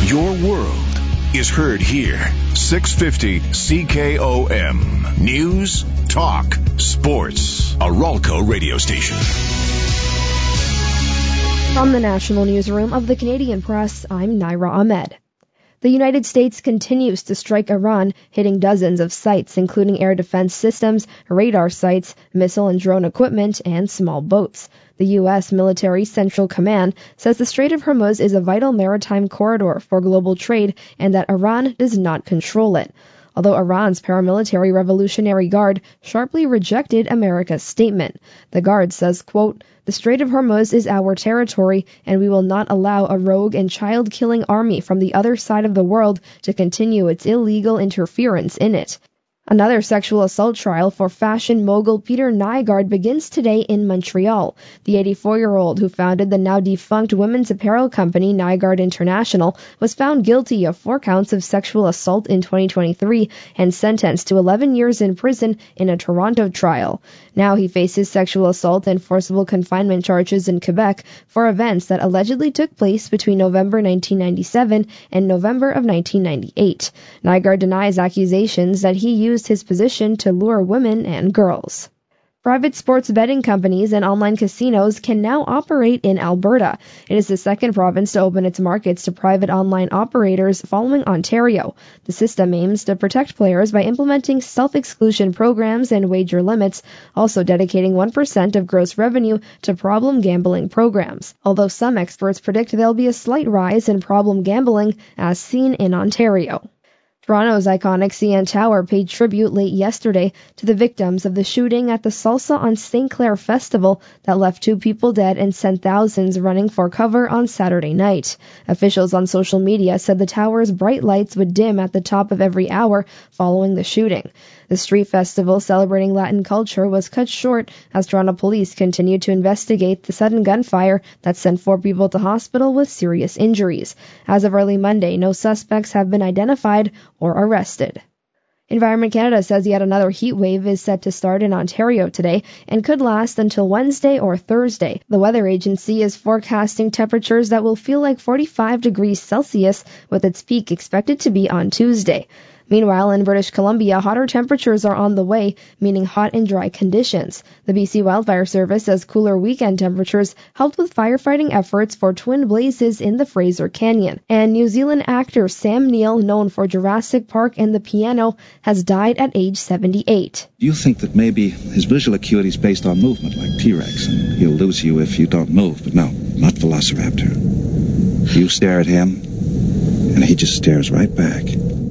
Your world is heard here. 650 CKOM. News, talk, sports. A Ralco radio station. From the National Newsroom of the Canadian Press, I'm Naira Ahmed. The United States continues to strike Iran, hitting dozens of sites, including air defense systems, radar sites, missile and drone equipment, and small boats. The U.S. Military Central Command says the Strait of Hormuz is a vital maritime corridor for global trade and that Iran does not control it. Although Iran's paramilitary Revolutionary Guard sharply rejected America's statement. The Guard says, quote, "The Strait of Hormuz is our territory, and we will not allow a rogue and child-killing army from the other side of the world to continue its illegal interference in it." Another sexual assault trial for fashion mogul Peter Nygard begins today in Montreal. The 84-year-old who founded the now-defunct women's apparel company Nygard International was found guilty of 4 counts of sexual assault in 2023 and sentenced to 11 years in prison in a Toronto trial. Now he faces sexual assault and forcible confinement charges in Quebec for events that allegedly took place between November 1997 and November of 1998. Nygard denies accusations that he used his position to lure women and girls. Private sports betting companies and online casinos can now operate in Alberta. It is the second province to open its markets to private online operators following Ontario. The system aims to protect players by implementing self-exclusion programs and wager limits, also dedicating 1% of gross revenue to problem gambling programs. Although some experts predict there'll be a slight rise in problem gambling, as seen in Ontario. Toronto's iconic CN Tower paid tribute late yesterday to the victims of the shooting at the Salsa on St. Clair Festival that left 2 people dead and sent thousands running for cover on Saturday night. Officials on social media said the tower's bright lights would dim at the top of every hour following the shooting. The street festival celebrating Latin culture was cut short as Toronto police continued to investigate the sudden gunfire that sent 4 people to hospital with serious injuries. As of early Monday, no suspects have been identified or arrested. Environment Canada says yet another heat wave is set to start in Ontario today and could last until Wednesday or Thursday. The weather agency is forecasting temperatures that will feel like 45 degrees Celsius, with its peak expected to be on Tuesday. Meanwhile, in British Columbia, hotter temperatures are on the way, meaning hot and dry conditions. The BC Wildfire Service says cooler weekend temperatures helped with firefighting efforts for twin blazes in the Fraser Canyon. And New Zealand actor Sam Neill, known for Jurassic Park and The Piano, has died at age 78. You think that maybe his visual acuity is based on movement, like T-Rex, and he'll lose you if you don't move. But no, not Velociraptor. You stare at him, and he just stares right back.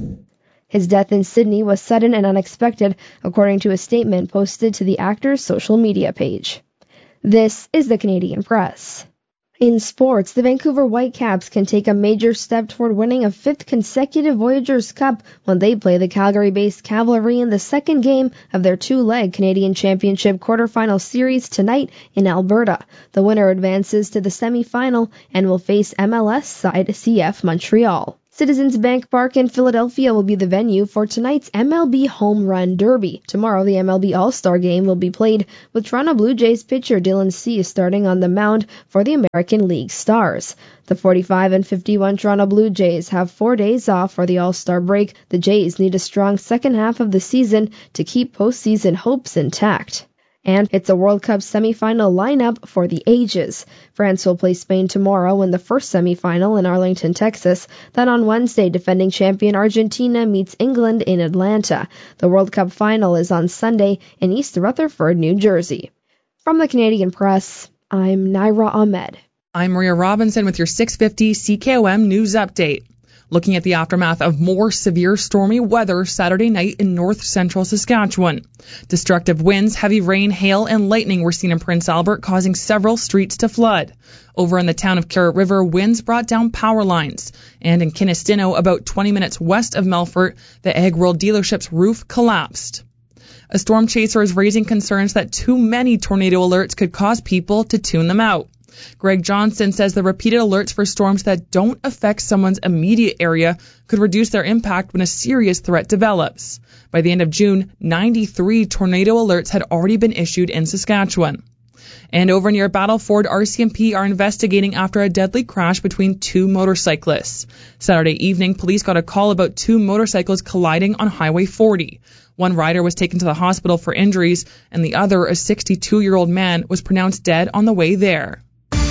His death in Sydney was sudden and unexpected, according to a statement posted to the actor's social media page. This is the Canadian Press. In sports, the Vancouver Whitecaps can take a major step toward winning a 5th consecutive Voyageurs Cup when they play the Calgary-based Cavalry in the second game of their 2-leg Canadian Championship quarterfinal series tonight in Alberta. The winner advances to the semi-final and will face MLS side CF Montreal. Citizens Bank Park in Philadelphia will be the venue for tonight's MLB Home Run Derby. Tomorrow, the MLB All-Star Game will be played, with Toronto Blue Jays pitcher Dylan Cease starting on the mound for the American League Stars. The 45 and 51 Toronto Blue Jays have 4 days off for the All-Star break. The Jays need a strong second half of the season to keep postseason hopes intact. And it's a World Cup semi-final lineup for the ages. France will play Spain tomorrow in the first semi-final in Arlington, Texas. Then on Wednesday, defending champion Argentina meets England in Atlanta. The World Cup final is on Sunday in East Rutherford, New Jersey. From the Canadian Press, I'm Naira Ahmed. I'm Maria Robinson with your 650 CKOM News Update. Looking at the aftermath of more severe stormy weather Saturday night in north central Saskatchewan. Destructive winds, heavy rain, hail, and lightning were seen in Prince Albert, causing several streets to flood. Over in the town of Carrot River, winds brought down power lines. And in Kinistino, about 20 minutes west of Melfort, the Ag World dealership's roof collapsed. A storm chaser is raising concerns that too many tornado alerts could cause people to tune them out. Greg Johnson says the repeated alerts for storms that don't affect someone's immediate area could reduce their impact when a serious threat develops. By the end of June, 93 tornado alerts had already been issued in Saskatchewan. And over near Battleford, RCMP are investigating after a deadly crash between two motorcyclists. Saturday evening, police got a call about two motorcycles colliding on Highway 40. One rider was taken to the hospital for injuries, and the other, a 62-year-old man, was pronounced dead on the way there.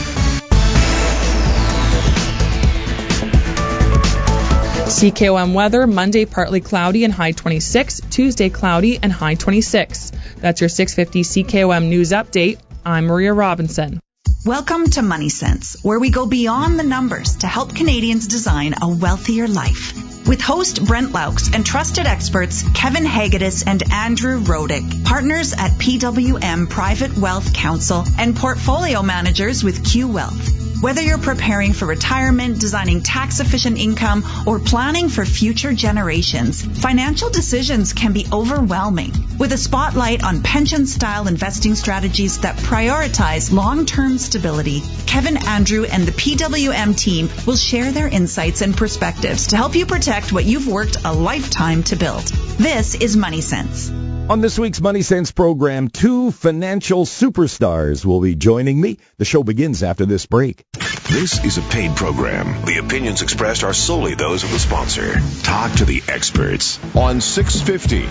CKOM weather, Monday partly cloudy and high 26, Tuesday cloudy and high 26. That's your 650 CKOM news update. I'm Maria Robinson. Welcome to Money Sense, where we go beyond the numbers to help Canadians design a wealthier life. With host Brent Laux and trusted experts Kevin Hagedis and Andrew Rodick, partners at PWM Private Wealth Council and portfolio managers with Q Wealth. Whether you're preparing for retirement, designing tax-efficient income, or planning for future generations, financial decisions can be overwhelming. With a spotlight on pension-style investing strategies that prioritize long-term stability, Kevin, Andrew, and the PWM team will share their insights and perspectives to help you protect what you've worked a lifetime to build. This is Money Sense. On this week's Money Sense program, two financial superstars will be joining me. The show begins after this break. This is a paid program. The opinions expressed are solely those of the sponsor. Talk to the experts on 650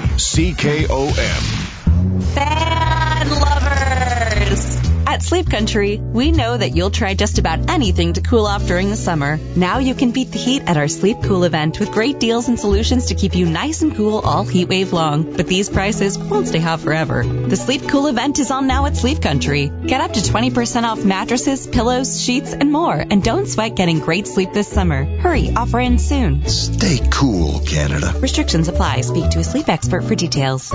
CKOM. Fan lovers! At Sleep Country, we know that you'll try just about anything to cool off during the summer. Now you can beat the heat at our Sleep Cool event with great deals and solutions to keep you nice and cool all heat wave long. But these prices won't stay hot forever. The Sleep Cool event is on now at Sleep Country. Get up to 20% off mattresses, pillows, sheets, and more. And don't sweat getting great sleep this summer. Hurry, offer ends soon. Stay cool, Canada. Restrictions apply. Speak to a sleep expert for details.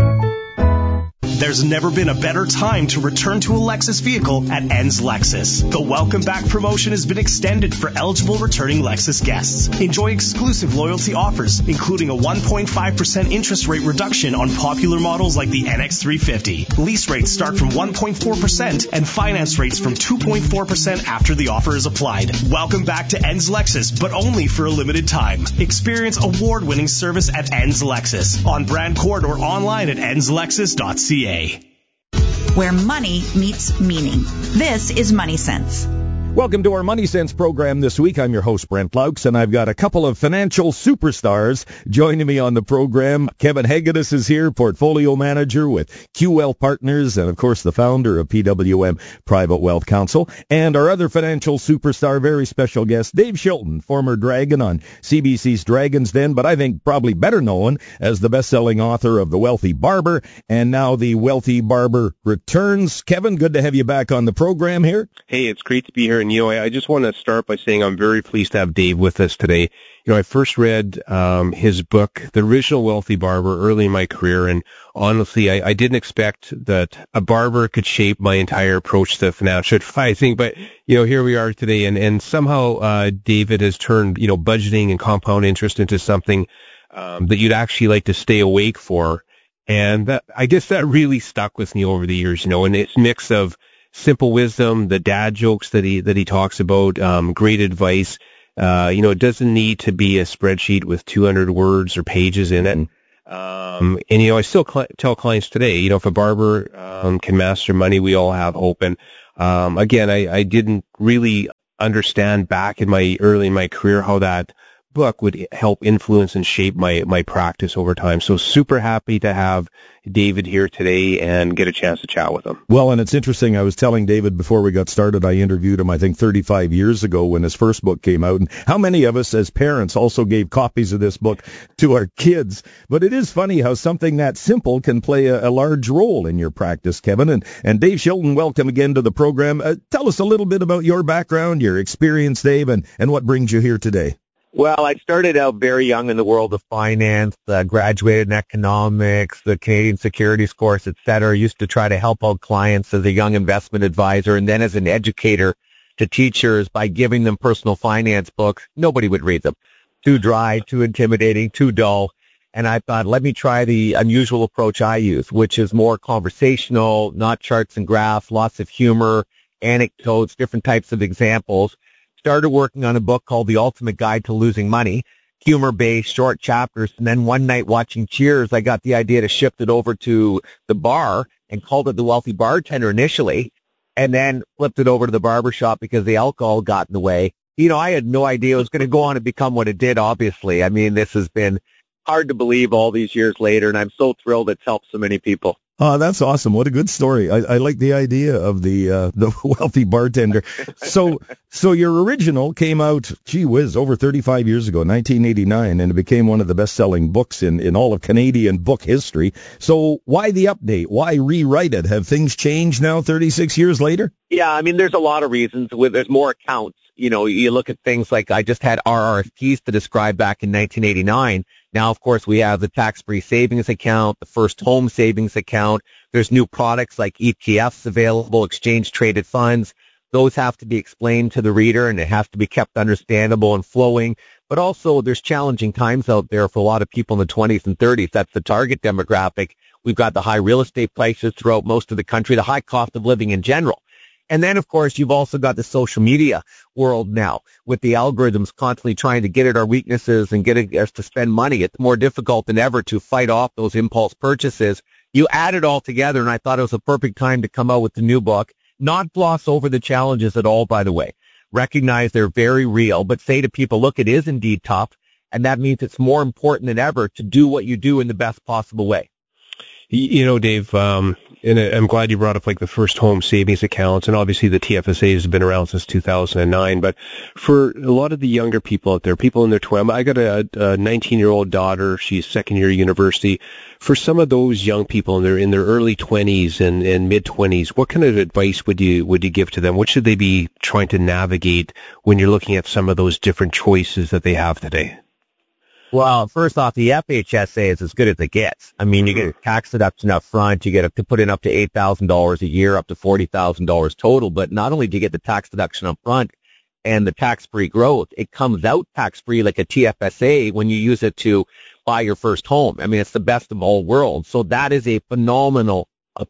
There's never been a better time to return to a Lexus vehicle at Ends Lexus. The Welcome Back promotion has been extended for eligible returning Lexus guests. Enjoy exclusive loyalty offers, including a 1.5% interest rate reduction on popular models like the NX350. Lease rates start from 1.4% and finance rates from 2.4% after the offer is applied. Welcome back to Ends Lexus, but only for a limited time. Experience award-winning service at Ends Lexus on Brand Court or online at endslexus.ca. Where money meets meaning. This is Money Sense. Welcome to our Money Sense program this week. I'm your host, Brent Laux, and I've got a couple of financial superstars joining me on the program. Kevin Hagedis is here, portfolio manager with Q Wealth Partners, and of course the founder of PWM Private Wealth Council. And our other financial superstar, very special guest, Dave Shilton, former Dragon on CBC's Dragon's Den, but I think probably better known as the best-selling author of The Wealthy Barber, and now The Wealthy Barber Returns. Kevin, good to have you back on the program here. Hey, it's great to be here. And, I just want to start by saying I'm very pleased to have Dave with us today. I first read his book, The Original Wealthy Barber, early in my career, and honestly, I didn't expect that a barber could shape my entire approach to financial advising, but, here we are today, and somehow David has turned, budgeting and compound interest into something that you'd actually like to stay awake for, and I guess that really stuck with me over the years, and it's a mix of simple wisdom, the dad jokes that he talks about, great advice. It doesn't need to be a spreadsheet with 200 words or pages in it. I still tell clients today, if a barber can master money, we all have hope. And again, I didn't really understand back early in my career how that book would help influence and shape my practice over time. So super happy to have David here today and get a chance to chat with him. Well, and it's interesting. I was telling David before we got started, I interviewed him, I think 35 years ago when his first book came out. And how many of us as parents also gave copies of this book to our kids? But it is funny how something that simple can play a large role in your practice, Kevin. And Dave Shilton, welcome again to the program. Tell us a little bit about your background, your experience, Dave, and what brings you here today. Well, I started out very young in the world of finance, graduated in economics, the Canadian securities course, et cetera. Used to try to help out clients as a young investment advisor and then as an educator to teachers by giving them personal finance books. Nobody would read them. Too dry, too intimidating, too dull. And I thought, let me try the unusual approach I use, which is more conversational, not charts and graphs, lots of humor, anecdotes, different types of examples. Started working on a book called The Ultimate Guide to Losing Money, humor-based, short chapters. And then one night watching Cheers, I got the idea to shift it over to the bar and called it The Wealthy Bartender initially. and then flipped it over to the barbershop because the alcohol got in the way. You know, I had no idea it was going to go on and become what it did, obviously. I mean, this has been hard to believe all these years later, and I'm so thrilled it's helped so many people. Oh, that's awesome. What a good story. I like the idea of the wealthy bartender. So your original came out, gee whiz, over 35 years ago, 1989, and it became one of the best-selling books in all of Canadian book history. So why the update? Why rewrite it? Have things changed now 36 years later? Yeah, I mean, there's a lot of reasons. There's more accounts. You know, you look at things like I just had RRSPs to describe back in 1989. Now, of course, we have the tax-free savings account, the first home savings account. There's new products like ETFs available, exchange-traded funds. Those have to be explained to the reader, and it has to be kept understandable and flowing. But also, there's challenging times out there for a lot of people in the 20s and 30s. That's the target demographic. We've got the high real estate prices throughout most of the country, the high cost of living in general. And then, of course, you've also got the social media world now with the algorithms constantly trying to get at our weaknesses and get us to spend money. It's more difficult than ever to fight off those impulse purchases. You add it all together, and I thought it was a perfect time to come out with the new book. Not gloss over the challenges at all, by the way. Recognize they're very real, but say to people, look, it is indeed tough, and that means it's more important than ever to do what you do in the best possible way. You know, Dave, and I'm glad you brought up like the first home savings accounts, and obviously the TFSA has been around since 2009. But for a lot of the younger people out there, people in their 20s, I got a 19-year-old daughter. She's second year university. For some of those young people in their early 20s and mid 20s, what kind of advice would you give to them? What should they be trying to navigate when you're looking at some of those different choices that they have today? Well, first off, the FHSA is as good as it gets. I mean, you get a tax deduction up front, you get to put in up to $8,000 a year, up to $40,000 total, but not only do you get the tax deduction up front and the tax-free growth, it comes out tax-free like a TFSA when you use it to buy your first home. I mean, it's the best of all worlds. So that is a phenomenal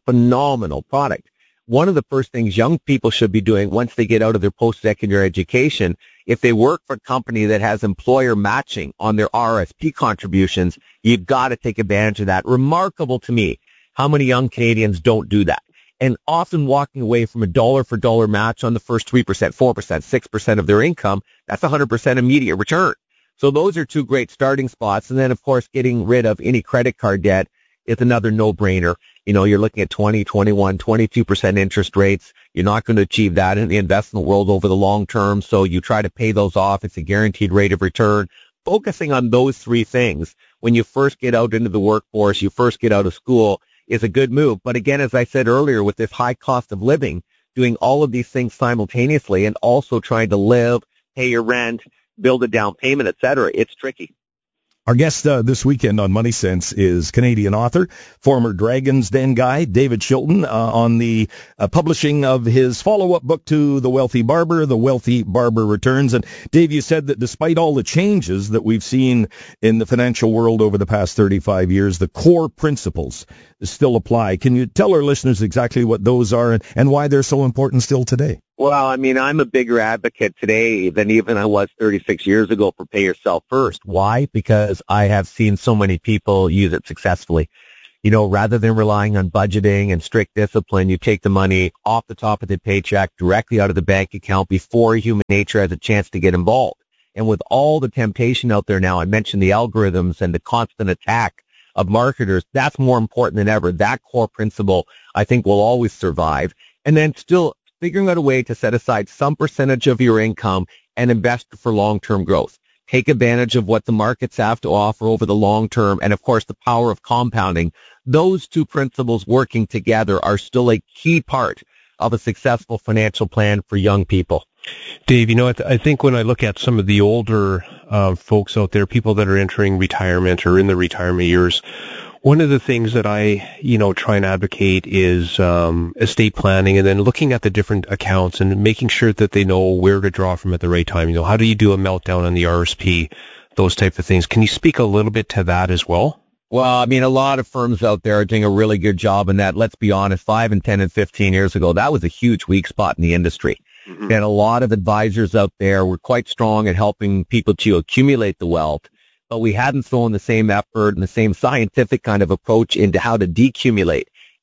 product. One of the first things young people should be doing once they get out of their post-secondary education, if they work for a company that has employer matching on their RSP contributions, you've got to take advantage of that. Remarkable to me how many young Canadians don't do that. And often walking away from a dollar-for-dollar match on the first 3%, 4%, 6% of their income, that's 100% immediate return. So those are two great starting spots. And then, of course, getting rid of any credit card debt is another no-brainer. You know, you're looking at 20, 21, 22% interest rates. You're not going to achieve that in the investment world over the long term, so you try to pay those off. It's a guaranteed rate of return. Focusing on those three things when you first get out into the workforce, you first get out of school, is a good move. But again, as I said earlier, with this high cost of living, doing all of these things simultaneously and also trying to live, pay your rent, build a down payment, etc., it's tricky. Our guest this weekend on Money Sense is Canadian author, former Dragon's Den guy, David Chilton, on the publishing of his follow-up book to The Wealthy Barber, The Wealthy Barber Returns. And Dave, you said that despite all the changes that we've seen in the financial world over the past 35 years, the core principles still apply. Can you tell our listeners exactly what those are and why they're so important still today? Well, I mean, I'm a bigger advocate today than even I was 36 years ago for pay yourself first. Why? Because I have seen so many people use it successfully. You know, rather than relying on budgeting and strict discipline, you take the money off the top of the paycheck directly out of the bank account before human nature has a chance to get involved. And with all the temptation out there now, I mentioned the algorithms and the constant attack of marketers, that's more important than ever. That core principle, I think, will always survive. And then still figuring out a way to set aside some percentage of your income and invest for long-term growth. Take advantage of what the markets have to offer over the long term and, of course, the power of compounding. Those two principles working together are still a key part of a successful financial plan for young people. Dave, you know, I think when I look at some of the older folks out there, people that are entering retirement or in the retirement years, one of the things that I, try and advocate is estate planning and then looking at the different accounts and making sure that they know where to draw from at the right time. How do you do a meltdown on the RSP, those type of things. Can you speak a little bit to that as well? Well, I mean, a lot of firms out there are doing a really good job in that. Let's be honest, 5 and 10 and 15 years ago, that was a huge weak spot in the industry. Mm-hmm. And a lot of advisors out there were quite strong at helping people to accumulate the wealth. But we hadn't thrown the same effort and the same scientific kind of approach into how to decumulate.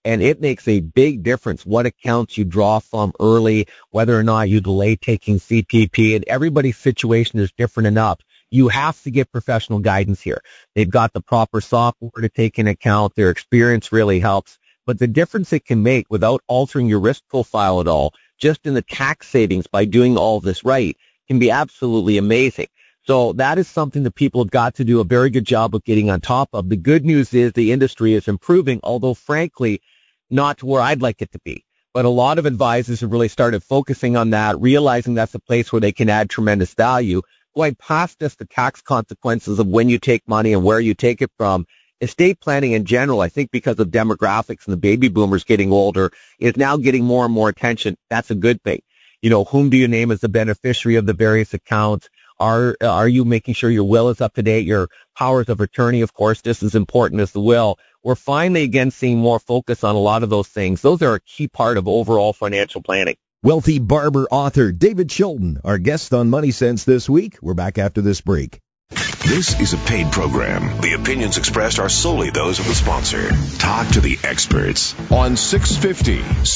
And it makes a big difference what accounts you draw from early, whether or not you delay taking CPP, and everybody's situation is different enough. You have to get professional guidance here. They've got the proper software to take into account. Their experience really helps. But the difference it can make without altering your risk profile at all, just in the tax savings by doing all this right, can be absolutely amazing. So that is something that people have got to do a very good job of getting on top of. The good news is the industry is improving, although frankly, not to where I'd like it to be. But a lot of advisors have really started focusing on that, realizing that's a place where they can add tremendous value. Going past just the tax consequences of when you take money and where you take it from, estate planning in general, I think because of demographics and the baby boomers getting older, is now getting more and more attention. That's a good thing. You know, whom do you name as the beneficiary of the various accounts? Are you making sure your will is up to date? Your powers of attorney, of course, just as important as the will. We're finally again seeing more focus on a lot of those things. Those are a key part of overall financial planning. Wealthy Barber author David Chilton, our guest on Money Sense this week. We're back after this break. This is a paid program. The opinions expressed are solely those of the sponsor. Talk to the experts on 650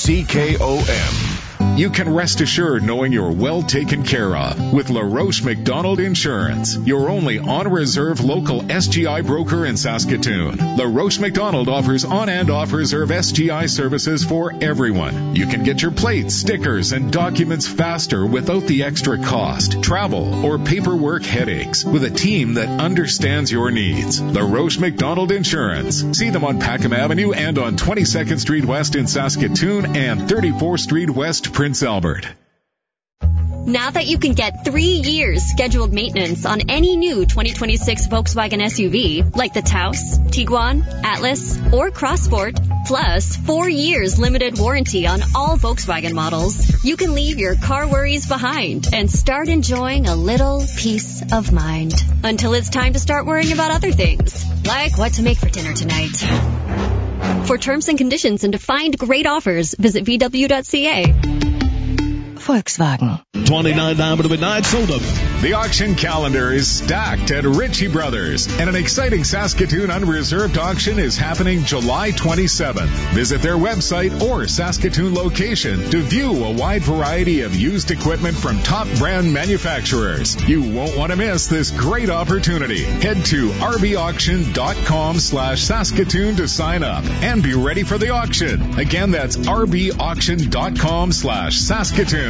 CKOM. You can rest assured knowing you're well taken care of with LaRoche McDonald Insurance, your only on-reserve local SGI broker in Saskatoon. LaRoche McDonald offers on and off-reserve SGI services for everyone. You can get your plates, stickers, and documents faster without the extra cost, travel, or paperwork headaches with a team that understands your needs. LaRoche McDonald Insurance. See them on Packham Avenue and on 22nd Street West in Saskatoon and 34th Street West, Prince Albert. Now that you can get 3 years scheduled maintenance on any new 2026 Volkswagen SUV, like the Taos, Tiguan, Atlas, or Crossport, plus 4 years limited warranty on all Volkswagen models, you can leave your car worries behind and start enjoying a little peace of mind. Until it's time to start worrying about other things, like what to make for dinner tonight. For terms and conditions and to find great offers, visit VW.ca. Volkswagen. 29 Diamond Midnight sold up. The auction calendar is stacked at Ritchie Brothers, and an exciting Saskatoon unreserved auction is happening July 27th. Visit their website or Saskatoon location to view a wide variety of used equipment from top brand manufacturers. You won't want to miss this great opportunity. Head to rbauction.com/Saskatoon to sign up and be ready for the auction. Again, that's rbauction.com/Saskatoon.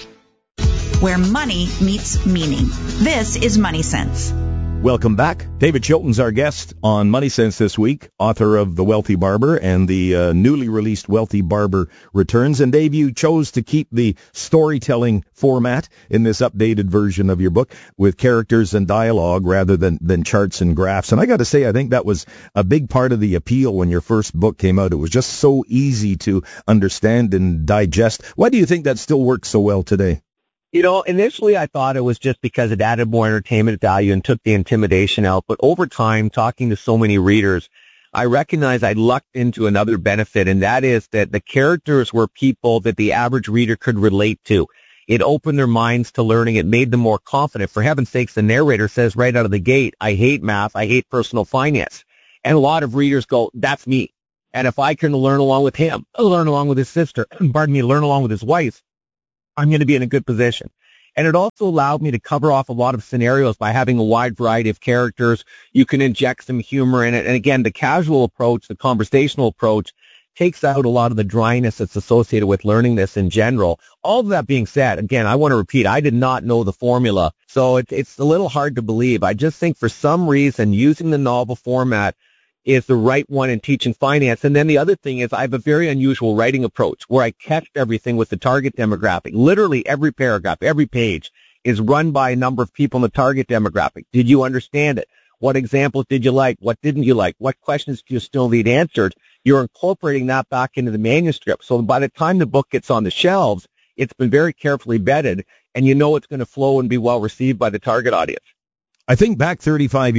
Where money meets meaning. This is Money Sense. Welcome back. David Chilton's our guest on Money Sense this week, author of The Wealthy Barber and the newly released Wealthy Barber Returns. And Dave, you chose to keep the storytelling format in this updated version of your book with characters and dialogue rather than charts and graphs. And I got to say, I think that was a big part of the appeal when your first book came out. It was just so easy to understand and digest. Why do you think that still works so well today? You know, initially I thought it was just because it added more entertainment value and took the intimidation out. But over time, talking to so many readers, I recognized I lucked into another benefit, and that is that the characters were people that the average reader could relate to. It opened their minds to learning. It made them more confident. For heaven's sakes, the narrator says right out of the gate, I hate math. I hate personal finance. And a lot of readers go, that's me. And if I can learn along with him, learn along with his sister, learn along with his wife, I'm going to be in a good position. And it also allowed me to cover off a lot of scenarios by having a wide variety of characters. You can inject some humor in it. And again, the casual approach, the conversational approach, takes out a lot of the dryness that's associated with learning this in general. All of that being said, again, I want to repeat, I did not know the formula. So it's a little hard to believe. I just think for some reason using the novel format is the right one in teaching finance. And then the other thing is I have a very unusual writing approach where I catch everything with the target demographic. Literally every paragraph, every page is run by a number of people in the target demographic. Did you understand it? What examples did you like? What didn't you like? What questions do you still need answered? You're incorporating that back into the manuscript. So by the time the book gets on the shelves, it's been very carefully vetted, and you know it's going to flow and be well received by the target audience. I think back 36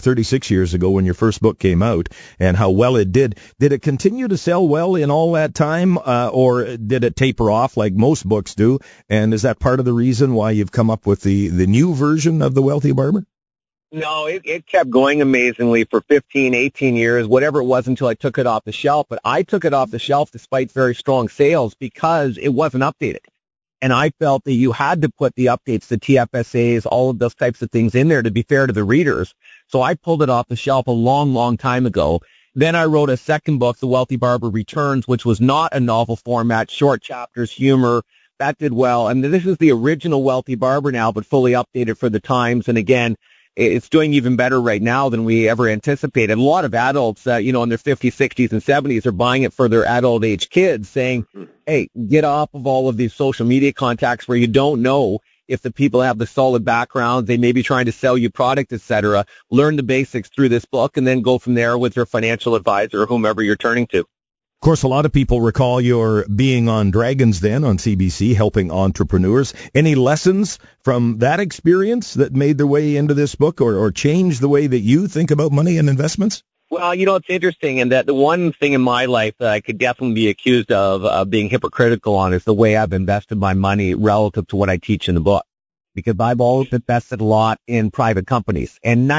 years ago when your first book came out and how well it did. Did it continue to sell well in all that time, or did it taper off like most books do? And is that part of the reason why you've come up with the new version of The Wealthy Barber? No, it kept going amazingly for 15, 18 years, whatever it was, until I took it off the shelf. But I took it off the shelf despite very strong sales because it wasn't updated. And I felt that you had to put the updates, the TFSAs, all of those types of things in there to be fair to the readers. So I pulled it off the shelf a long, long time ago. Then I wrote a second book, The Wealthy Barber Returns, which was not a novel format, short chapters, humor. That did well. And this is the original Wealthy Barber now, but fully updated for the times. And again, it's doing even better right now than we ever anticipated. A lot of adults, in their 50s, 60s, and 70s are buying it for their adult age kids, saying, hey, get off of all of these social media contacts where you don't know if the people have the solid backgrounds. They may be trying to sell you product, etc. Learn the basics through this book and then go from there with your financial advisor or whomever you're turning to. Of course, a lot of people recall your being on Dragon's Den on CBC, helping entrepreneurs. Any lessons from that experience that made their way into this book or changed the way that you think about money and investments? Well, it's interesting, and that the one thing in my life that I could definitely be accused of being hypocritical on is the way I've invested my money relative to what I teach in the book. Because I've always invested a lot in private companies, and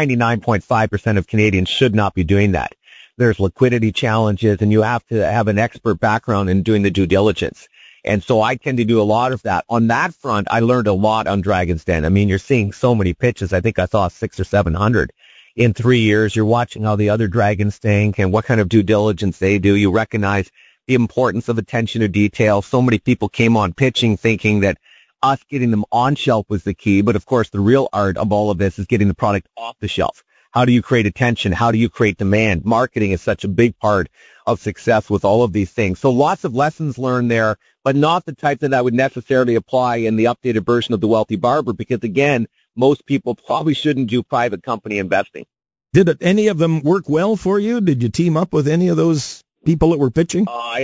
99.5% of Canadians should not be doing that. There's liquidity challenges, and you have to have an expert background in doing the due diligence. And so I tend to do a lot of that. On that front, I learned a lot on Dragon's Den. I mean, you're seeing so many pitches. I think I saw 600 or 700 in 3 years. You're watching how the other dragons think and what kind of due diligence they do. You recognize the importance of attention to detail. So many people came on pitching thinking that us getting them on shelf was the key. But, of course, the real art of all of this is getting the product off the shelf. How do you create attention? How do you create demand? Marketing is such a big part of success with all of these things. So lots of lessons learned there, but not the type that I would necessarily apply in the updated version of The Wealthy Barber because, again, most people probably shouldn't do private company investing. Did any of them work well for you? Did you team up with any of those people that were pitching?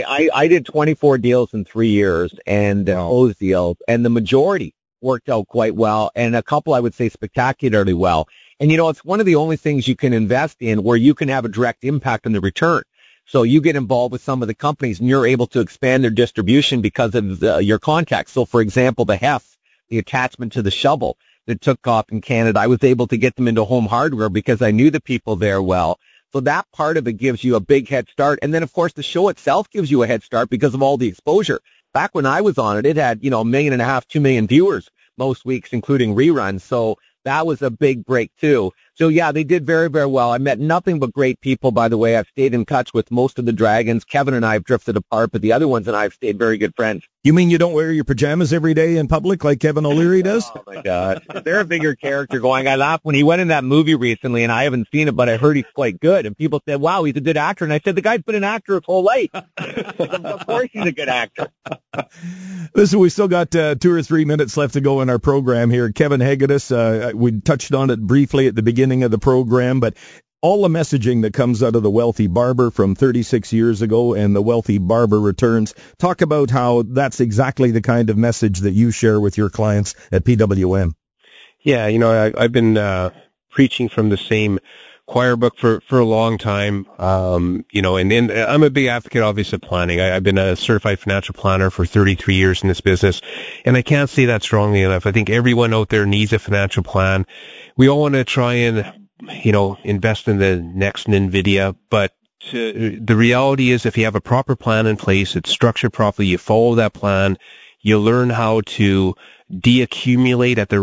I did 24 deals in 3 years and closed deals, and the majority worked out quite well, and a couple I would say spectacularly well. And, it's one of the only things you can invest in where you can have a direct impact on the return. So you get involved with some of the companies and you're able to expand their distribution because of your contacts. So, for example, the Hef, the attachment to the shovel that took off in Canada, I was able to get them into home hardware because I knew the people there well. So that part of it gives you a big head start. And then, of course, the show itself gives you a head start because of all the exposure. Back when I was on it, it had, 1.5 million, 2 million viewers most weeks, including reruns. So that was a big break, too. So, yeah, they did very, very well. I met nothing but great people, by the way. I've stayed in touch with most of the dragons. Kevin and I have drifted apart, but the other ones and I have stayed very good friends. You mean you don't wear your pajamas every day in public like Kevin O'Leary does? Oh, my God. They're a bigger character going. I laughed when he went in that movie recently, and I haven't seen it, but I heard he's quite good. And people said, wow, he's a good actor. And I said, the guy's been an actor his whole life. Of course he's a good actor. Listen, we still got 2 or 3 minutes left to go in our program here. Kevin Hegedus, we touched on it briefly at the beginning of the program, but all the messaging that comes out of The Wealthy Barber from 36 years ago and The Wealthy Barber Returns, talk about how that's exactly the kind of message that you share with your clients at PWM. Yeah, I've been preaching from the same choir book for a long time, and I'm a big advocate, obviously, of planning. I've been a certified financial planner for 33 years in this business, and I can't say that strongly enough. I think everyone out there needs a financial plan. We all want to try and, invest in the next NVIDIA, but the reality is if you have a proper plan in place, it's structured properly, you follow that plan, you learn how to deaccumulate at the